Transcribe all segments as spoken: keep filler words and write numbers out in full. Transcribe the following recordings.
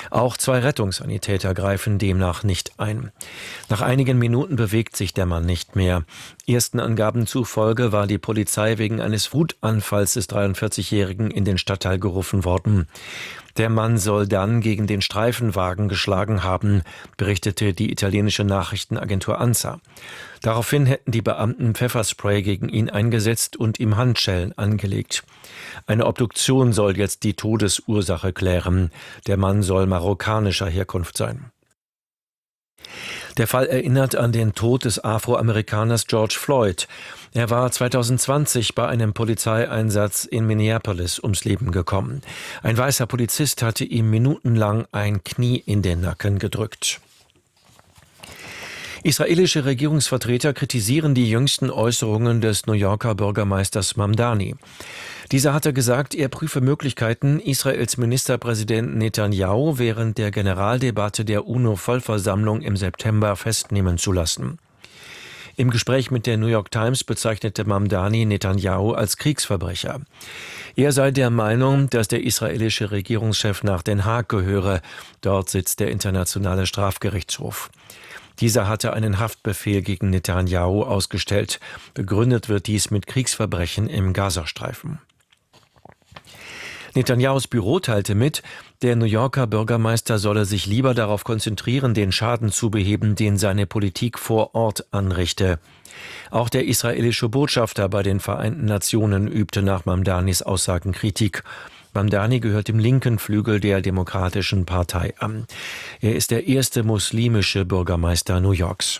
Auch zwei Rettungssanitäter greifen demnach nicht ein. Nach einigen Minuten bewegt sich der Mann nicht mehr. Ersten Angaben zufolge war die Polizei wegen eines Wutanfalls des dreiundvierzigjährigen in den Stadtteil gerufen worden. Der Mann soll dann gegen den Streifenwagen geschlagen haben, berichtete die italienische Nachrichtenagentur ANSA. Daraufhin hätten die Beamten Pfefferspray gegen ihn eingesetzt und ihm Handschellen angelegt. Eine Obduktion soll jetzt die Todesursache klären. Der Mann soll marokkanischer Herkunft sein. Der Fall erinnert an den Tod des Afroamerikaners George Floyd. Er war zweitausendzwanzig bei einem Polizeieinsatz in Minneapolis ums Leben gekommen. Ein weißer Polizist hatte ihm minutenlang ein Knie in den Nacken gedrückt. Israelische Regierungsvertreter kritisieren die jüngsten Äußerungen des New Yorker Bürgermeisters Mamdani. Dieser hatte gesagt, er prüfe Möglichkeiten, Israels Ministerpräsident Netanyahu während der Generaldebatte der UNO-Vollversammlung im September festnehmen zu lassen. Im Gespräch mit der New York Times bezeichnete Mamdani Netanyahu als Kriegsverbrecher. Er sei der Meinung, dass der israelische Regierungschef nach Den Haag gehöre. Dort sitzt der Internationale Strafgerichtshof. Dieser hatte einen Haftbefehl gegen Netanyahu ausgestellt. Begründet wird dies mit Kriegsverbrechen im Gazastreifen. Netanyahus Büro teilte mit, der New Yorker Bürgermeister solle sich lieber darauf konzentrieren, den Schaden zu beheben, den seine Politik vor Ort anrichte. Auch der israelische Botschafter bei den Vereinten Nationen übte nach Mamdanis Aussagen Kritik. Mamdani gehört dem linken Flügel der Demokratischen Partei an. Er ist der erste muslimische Bürgermeister New Yorks.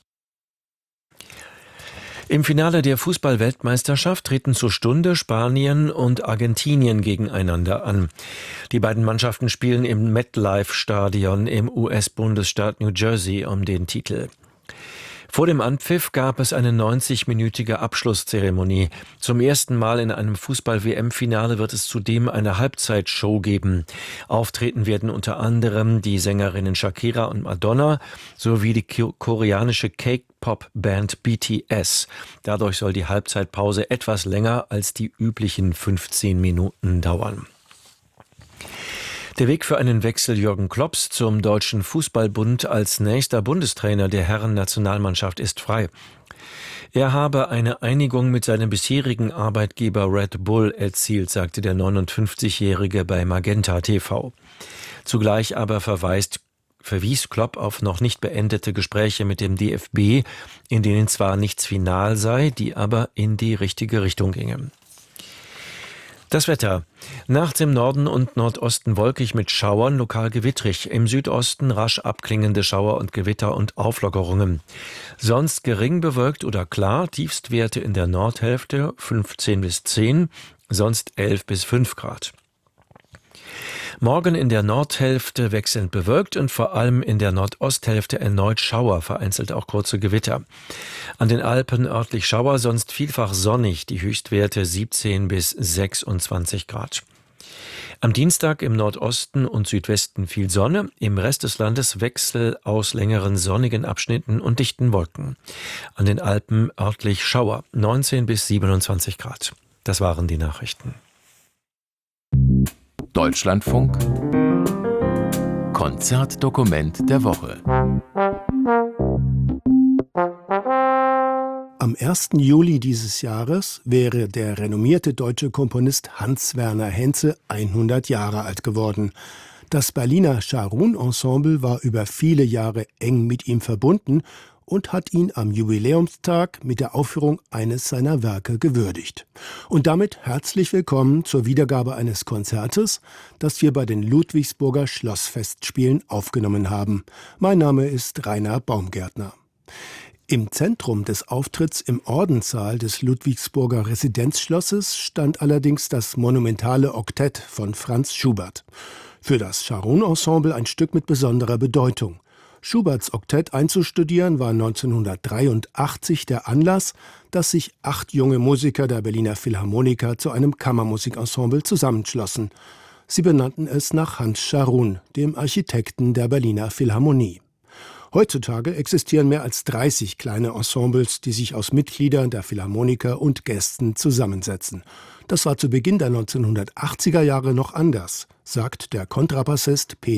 Im Finale der Fußball-Weltmeisterschaft treten zur Stunde Spanien und Argentinien gegeneinander an. Die beiden Mannschaften spielen im MetLife-Stadion im U S-Bundesstaat New Jersey um den Titel. Vor dem Anpfiff gab es eine neunzigminütige Abschlusszeremonie. Zum ersten Mal in einem Fußball-W M-Finale wird es zudem eine Halbzeitshow geben. Auftreten werden unter anderem die Sängerinnen Shakira und Madonna sowie die koreanische K-Pop-Band B T S. Dadurch soll die Halbzeitpause etwas länger als die üblichen fünfzehn Minuten dauern. Der Weg für einen Wechsel Jürgen Klopps zum Deutschen Fußballbund als nächster Bundestrainer der Herrennationalmannschaft ist frei. Er habe eine Einigung mit seinem bisherigen Arbeitgeber Red Bull erzielt, sagte der neunundfünfzigjährige bei Magenta T V. Zugleich aber verweist, verwies Klopp auf noch nicht beendete Gespräche mit dem D F B, in denen zwar nichts final sei, die aber in die richtige Richtung gingen. Das Wetter. Nachts im Norden und Nordosten wolkig mit Schauern, lokal gewittrig. Im Südosten rasch abklingende Schauer und Gewitter und Auflockerungen. Sonst gering bewölkt oder klar, Tiefstwerte in der Nordhälfte fünfzehn bis zehn, sonst elf bis fünf Grad. Morgen in der Nordhälfte wechselnd bewölkt und vor allem in der Nordosthälfte erneut Schauer, vereinzelt auch kurze Gewitter. An den Alpen örtlich Schauer, sonst vielfach sonnig, die Höchstwerte siebzehn bis sechsundzwanzig Grad. Am Dienstag im Nordosten und Südwesten viel Sonne, im Rest des Landes Wechsel aus längeren sonnigen Abschnitten und dichten Wolken. An den Alpen örtlich Schauer, neunzehn bis siebenundzwanzig Grad. Das waren die Nachrichten. Deutschlandfunk Konzertdokument der Woche. Am ersten Juli dieses Jahres wäre der renommierte deutsche Komponist Hans-Werner Henze hundert Jahre alt geworden. Das Berliner Scharun-Ensemble war über viele Jahre eng mit ihm verbunden und hat ihn am Jubiläumstag mit der Aufführung eines seiner Werke gewürdigt. Und damit herzlich willkommen zur Wiedergabe eines Konzertes, das wir bei den Ludwigsburger Schlossfestspielen aufgenommen haben. Mein Name ist Rainer Baumgärtner. Im Zentrum des Auftritts im Ordenssaal des Ludwigsburger Residenzschlosses stand allerdings das monumentale Oktett von Franz Schubert. Für das Scharun-Ensemble ein Stück mit besonderer Bedeutung. Schuberts Oktett einzustudieren war neunzehnhundertdreiundachtzig der Anlass, dass sich acht junge Musiker der Berliner Philharmoniker zu einem Kammermusikensemble zusammenschlossen. Sie benannten es nach Hans Scharun, dem Architekten der Berliner Philharmonie. Heutzutage existieren mehr als dreißig kleine Ensembles, die sich aus Mitgliedern der Philharmoniker und Gästen zusammensetzen. Das war zu Beginn der neunzehnhundertachtziger Jahre noch anders, sagt der Kontrabassist Peter